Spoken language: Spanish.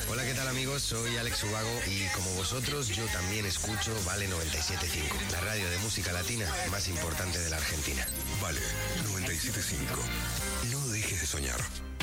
Hola, ¿qué tal amigos? Soy Alex Ubago y como vosotros yo también escucho Vale 97.5, la radio de música latina más importante de la Argentina. Vale 97.5. No dejes de soñar.